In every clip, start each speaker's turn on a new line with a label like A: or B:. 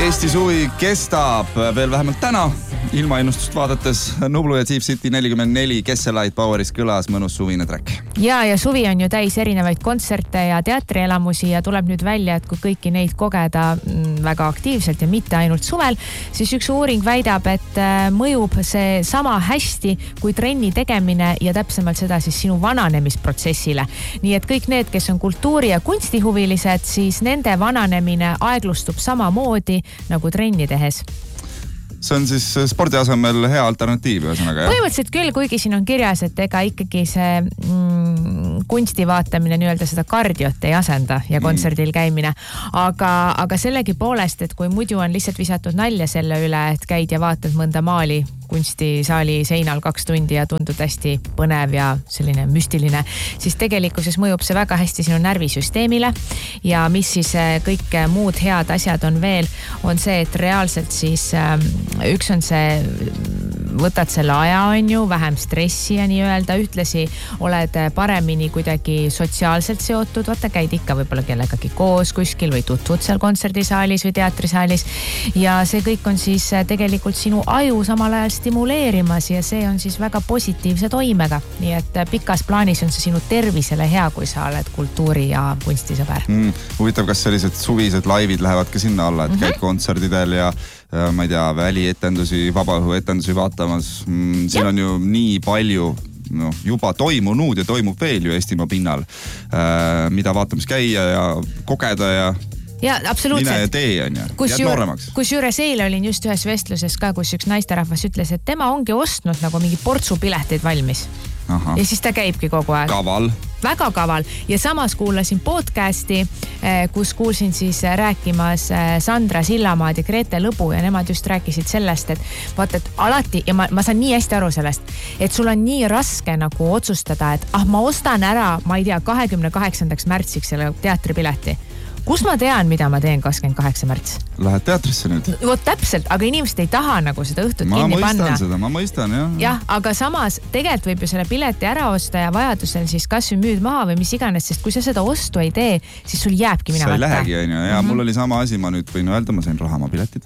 A: Eesti suvi kestab veel vähemalt täna. Ilmaennustust vaadates Nublu ja Deep City 44 Kesselite Poweris kõlas mõnus suvine track.
B: Ja suvi on ju täis erinevaid kontserte ja teatrielamusi ja tuleb nüüd välja, et kui kõiki neid kogeda väga aktiivselt ja mitte ainult suvel, siis üks uuring väidab, et mõjub see sama hästi kui trenni tegemine ja täpsemalt seda siis sinu vananemisprotsessile. Nii et kõik need, kes on kultuuri- ja kunstihuvilised, siis nende vananemine aeglustub samamoodi nagu trenni tehes.
A: See on siis spordi asemel hea alternatiiv, ühesõnaga, jah?
B: Põhimõtteliselt küll, kuigi siin on kirjas, et ega ikkagi see kunsti vaatamine nii-öelda seda kardiot ei asenda ja kontserdil käimine. Aga sellegi poolest, et kui muidu on lihtsalt visatud nalja selle üle, et käid ja vaatad mõnda maali kunstisaali seinal 2 tundi ja tundud hästi põnev ja selline müstiline, siis tegelikkuses mõjub see väga hästi sinu närvisüsteemile ja mis siis kõik muud head asjad on veel, on see, et reaalselt siis üks on see, võtad selle aja, on ju, vähem stressi ja nii öelda, ühtlasi oled paremini kuidagi sotsiaalselt seotud, vaata käid ikka võib-olla kellegagi koos kuskil või tutvud seal kontserdisaalis või teatrisaalis ja see kõik on siis tegelikult sinu aju samal ajal stimuleerimas ja see on siis väga positiivse toimega. Nii et pikas plaanis on see sinu tervisele hea, kui sa oled kultuuri- ja kunstisõber.
A: Huvitav, kas sellised suvised laivid lähevad ka sinna alla, et käid kontserdidel ja ma ei tea, välietendusi, vabaõhuetendusi vaatamas. Siin on ju nii palju juba toimunud ja toimub veel ju Eestimaa pinnal, mida vaatamas käia ja kogeda ja absoluutselt. Mine ja tee, on ju. Jääd nooremaks.
B: Kusjuures eile olin just ühes vestluses ka, kus üks naisterahvas ütles, et tema ongi ostnud nagu mingi portsupileteid valmis. Aha. Ja siis ta käibki kogu aeg.
A: Kaval.
B: Väga kaval. Ja samas kuulasin podcasti, kus kuulsin siis rääkimas Sandra Sillamaad ja Grete Lõbu ja nemad just rääkisid sellest, et vaata, et alati, ja ma saan nii hästi aru sellest, et sul on nii raske nagu otsustada, et ma ostan ära, ma ei tea, 28. märtsiks selle teatripileti. Kus ma tean, mida ma teen 28. märts?
A: Lähed teatrisse nüüd?
B: Vot täpselt, aga inimesed ei taha nagu seda õhtut kinni panna.
A: Ma mõistan, jah.
B: Jah, aga samas tegelikult võib ju selle pileti ära osta ja vajadusel siis kas või müüd maha või mis iganes, sest kui sa seda ostu ei tee, siis sul jääbki minna.
A: Sa ei lähegi, on ju. Ja mul oli sama asi, ma nüüd võin öelda, ma sain rahamaa piletid.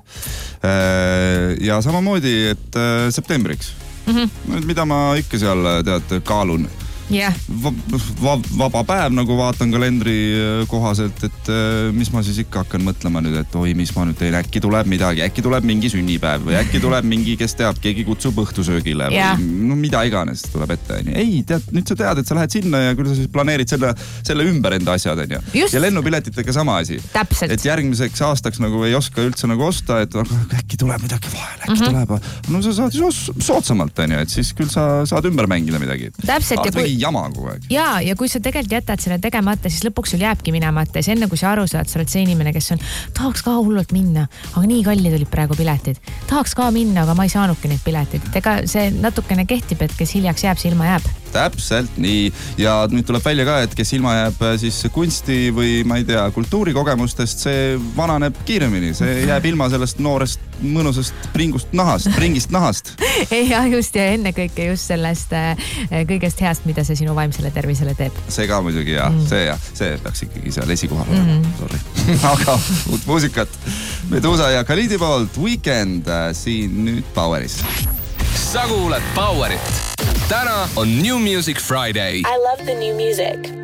A: Ja samamoodi, et septembriks. Mida ma ikka seal, tead, kaalun.
B: Yeah.
A: Vaba päev, nagu vaatan kalendri kohaselt, et mis ma siis ikka hakkan mõtlema nüüd, et oi, mis ma nüüd teen, äkki tuleb midagi, äkki tuleb mingi sünnipäev või äkki tuleb mingi, kes teab, keegi kutsub õhtusöögile või mida iganes tuleb ette. Ei, tead, nüüd sa tead, et sa lähed sinna ja küll sa siis planeerid selle ümber enda asjad. Ja lennupiletitega sama asi.
B: Täpselt.
A: Et järgmiseks aastaks nagu ei oska üldse nagu osta, et äkki tuleb midagi vahel, äkki tuleb. No sa saad sootsamalt, et siis küll sa saad ümber mängida midagi.
B: Täpselt.
A: Jama kogu aeg.
B: Ja kui sa tegelikult jätad selle tegemata, siis lõpuks sul jääbki minemata ja enne kui sa aru saad, sa oled see inimene, kes on, tahaks ka hullult minna, aga nii kallid olid praegu piletid. Tahaks ka minna, aga ma ei saanudki neid piletid. Ega see natukene kehtib, et kes hiljaks jääb, see ilma jääb. Täpselt
A: nii. Ja nüüd tuleb välja ka, et kes ilma jääb siis kunsti või ma ei tea, kultuurikogemustest, see vananeb kiiremini. See jääb ilma sellest noorest mõnusast pringist nahast.
B: Ja just ja enne kõike just sellest kõigest heast, mida see sinu vaimsele tervisele teeb.
A: See ka muidugi ja see peaks ikkagi seal esikohal olema. Sorry. Aga uut muusikat. Medusa ja Khalidi poolt Weekend siin nüüd Poweris.
C: Sa kuuled Powerit. Täna on New Music Friday.
D: I love the new music.